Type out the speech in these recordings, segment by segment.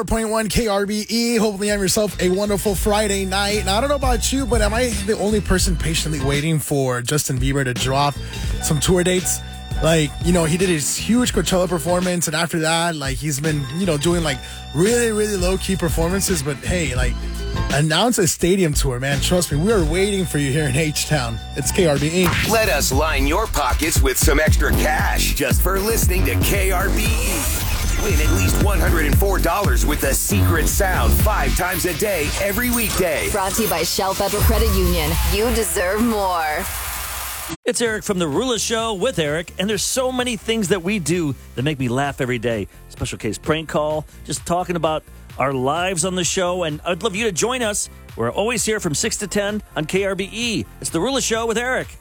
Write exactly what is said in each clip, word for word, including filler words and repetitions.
four point one K R B E. Hopefully you have yourself a wonderful Friday night. Now, I don't know about you, but am I the only person patiently waiting for Justin Bieber to drop some tour dates? Like, you know, he did his huge Coachella performance, and after that, like, he's been, you know, doing, like, really, really low-key performances. But, hey, like, announce a stadium tour, man. Trust me, we are waiting for you here in H-Town. It's K R B E. Let us line your pockets with some extra cash just for listening to K R B E. Win at least one hundred four dollars with the secret sound five times a day, every weekday. Brought to you by Shell Federal Credit Union. You deserve more. It's Eric from The Rula Show with Eric, and there's so many things that we do that make me laugh every day. Special case prank call, just talking about our lives on the show, and I'd love you to join us. We're always here from six to ten on K R B E. It's The Rula Show with Eric.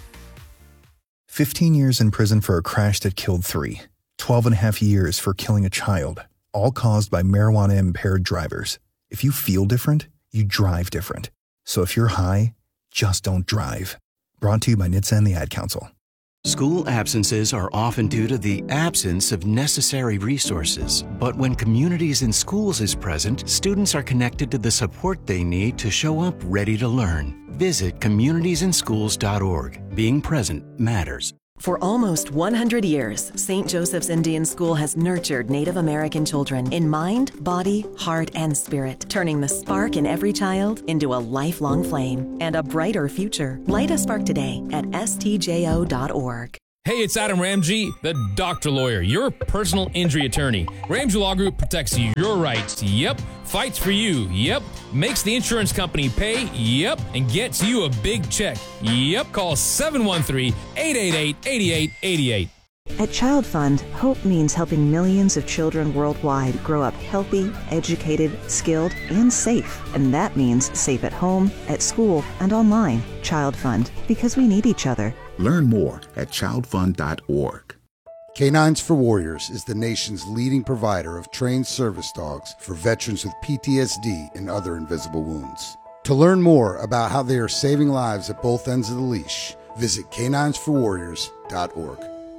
fifteen years in prison for a crash that killed three. twelve and a half years for killing a child, all caused by marijuana-impaired drivers. If you feel different, you drive different. So if you're high, just don't drive. Brought to you by N H T S A and the Ad Council. School absences are often due to the absence of necessary resources. But when Communities in Schools is present, students are connected to the support they need to show up ready to learn. Visit communities in schools dot org. Being present matters. For almost one hundred years, Saint Joseph's Indian School has nurtured Native American children in mind, body, heart, and spirit, turning the spark in every child into a lifelong flame and a brighter future. Light a spark today at S T J O dot org. Hey, it's Adam Ramsey, the doctor lawyer, your personal injury attorney. Ramsey Law Group protects your rights. Yep. Fights for you. Yep. Makes the insurance company pay. Yep. And gets you a big check. Yep. Call seven one three, eight eight eight, eight eight eight eight. At Child Fund, hope means helping millions of children worldwide grow up healthy, educated, skilled, and safe. And that means safe at home, at school, and online. Child Fund, because we need each other. Learn more at child fund dot org. Canines for Warriors is the nation's leading provider of trained service dogs for veterans with P T S D and other invisible wounds. To learn more about how they are saving lives at both ends of the leash, visit canines for warriors dot org.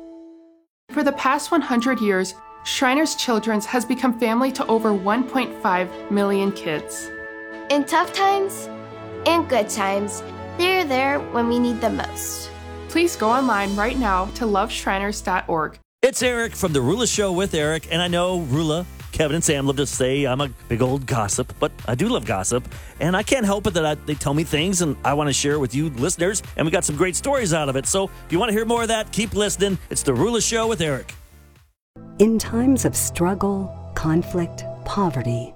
For the past one hundred years, Shriners Children's has become family to over one point five million kids. In tough times and good times, they're there when we need them most. Please go online right now to love shriners dot org. It's Eric from The Rula Show with Eric, and I know Rula, Kevin, and Sam love to say I'm a big old gossip, but I do love gossip, and I can't help it that I, they tell me things, and I want to share with you listeners, and we got some great stories out of it. So if you want to hear more of that, keep listening. It's The Rula Show with Eric. In times of struggle, conflict, poverty,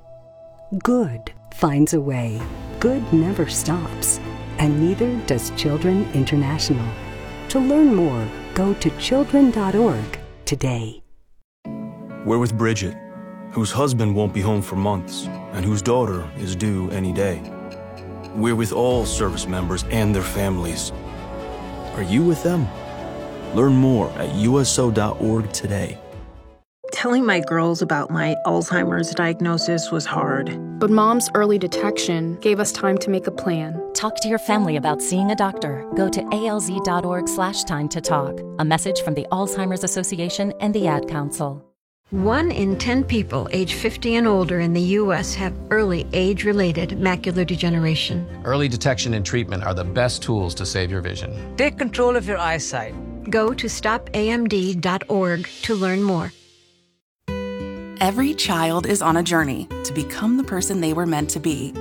good finds a way. Good never stops, and neither does Children International. To learn more, go to children dot org today. We're with Bridget, whose husband won't be home for months and whose daughter is due any day. We're with all service members and their families. Are you with them? Learn more at U S O dot org today. Telling my girls about my Alzheimer's diagnosis was hard. But Mom's early detection gave us time to make a plan. Talk to your family about seeing a doctor. Go to A L Z dot org slash time to talk. A message from the Alzheimer's Association and the Ad Council. One in ten people age fifty and older in the U S have early age-related macular degeneration. Early detection and treatment are the best tools to save your vision. Take control of your eyesight. Go to stop A M D dot org to learn more. Every child is on a journey to become the person they were meant to be.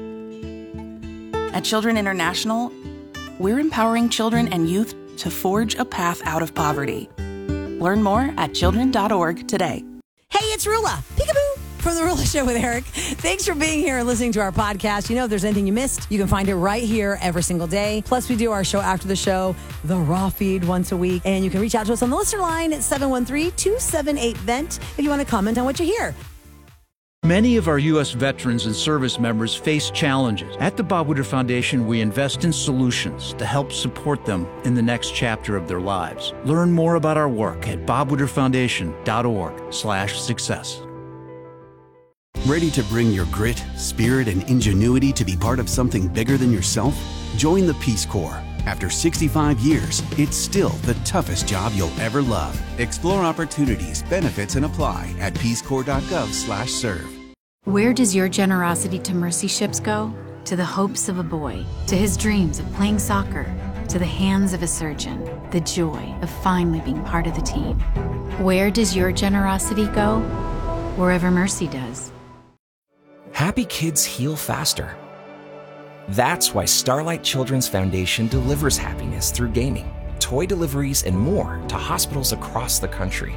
At Children International, we're empowering children and youth to forge a path out of poverty. Learn more at children dot org today. Hey, it's Rula. Peekaboo. From The Rula Show with Eric. Thanks for being here and listening to our podcast. You know, if there's anything you missed, you can find it right here every single day. Plus, we do our show after the show, the Raw Feed, once a week. And you can reach out to us on the listener line at seven one three, two seven eight, V E N T if you want to comment on what you hear. Many of our U S veterans and service members face challenges. At the Bob Woodward Foundation, we invest in solutions to help support them in the next chapter of their lives. Learn more about our work at bob woodward foundation dot org slash success. Ready to bring your grit, spirit, and ingenuity to be part of something bigger than yourself? Join the Peace Corps. After sixty-five years, it's still the toughest job you'll ever love. Explore opportunities, benefits, and apply at peace corps dot gov slash serve. Where does your generosity to Mercy Ships go? To the hopes of a boy, to his dreams of playing soccer, to the hands of a surgeon, the joy of finally being part of the team. Where does your generosity go? Wherever Mercy does. Happy kids heal faster. That's why Starlight Children's Foundation delivers happiness through gaming, toy deliveries, and more to hospitals across the country.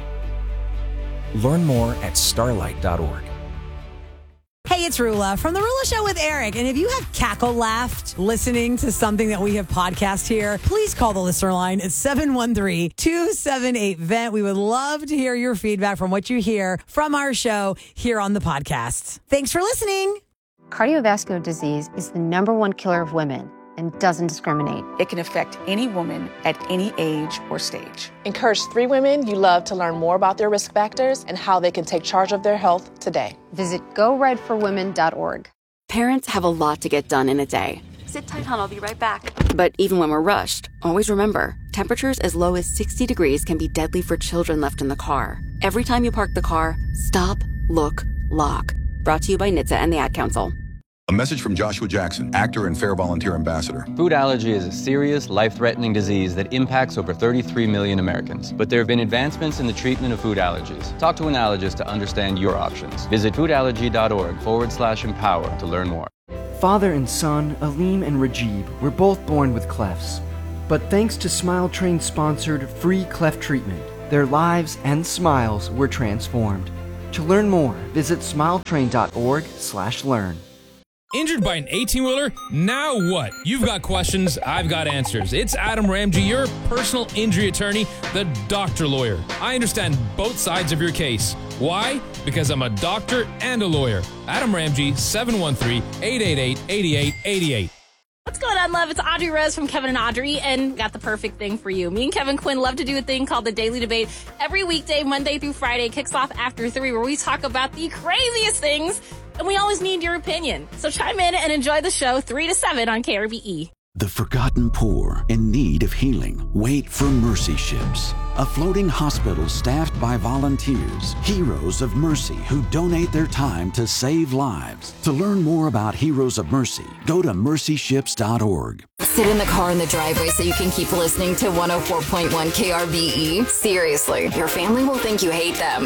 Learn more at starlight dot org. Hey, it's Rula from The Rula Show with Eric. And if you have cackle laughed listening to something that we have podcast here, please call the listener line at seven one three, two seven eight, V E N T. We would love to hear your feedback from what you hear from our show here on the podcast. Thanks for listening. Cardiovascular disease is the number one killer of women and doesn't discriminate. It can affect any woman at any age or stage. Encourage three women you love to learn more about their risk factors and how they can take charge of their health today. Visit go red for women dot org. Parents have a lot to get done in a day. Sit tight, hon, I'll be right back. But even when we're rushed, always remember, temperatures as low as sixty degrees can be deadly for children left in the car. Every time you park the car, stop, look, lock. Brought to you by N H T S A and the Ad Council. A message from Joshua Jackson, actor and Fair Volunteer Ambassador. Food allergy is a serious, life-threatening disease that impacts over thirty-three million Americans. But there have been advancements in the treatment of food allergies. Talk to an allergist to understand your options. Visit foodallergy.org forward slash empower to learn more. Father and son, Aleem and Rajib, were both born with clefts. But thanks to Smile Train's sponsored free cleft treatment, their lives and smiles were transformed. To learn more, visit smiletrain.org slash learn. Injured by an eighteen-wheeler? Now what? You've got questions, I've got answers. It's Adam Ramsey, your personal injury attorney, the doctor lawyer. I understand both sides of your case. Why? Because I'm a doctor and a lawyer. Adam Ramsey, seven one three, eight eight eight, eight eight eight eight. What's going on, love? It's Audrey Rose from Kevin and Audrey, and got the perfect thing for you. Me and Kevin Quinn love to do a thing called the Daily Debate. Every weekday, Monday through Friday, kicks off after three, where we talk about the craziest things, and we always need your opinion. So chime in and enjoy the show three to seven on K R B E. The forgotten poor in need of healing wait for Mercy Ships, a floating hospital staffed by volunteers, heroes of mercy who donate their time to save lives. To learn more about Heroes of Mercy, go to mercy ships dot org. Sit in the car in the driveway so you can keep listening to one oh four point one K R B E. Seriously, your family will think you hate them.